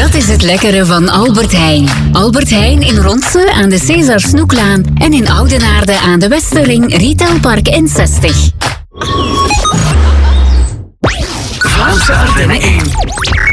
Dat is het lekkere van Albert Heijn. Albert Heijn in Ronse aan de César Snoeklaan en in Oudenaarde aan de Westerring Retailpark N60. Vlaamse Ardennen 1.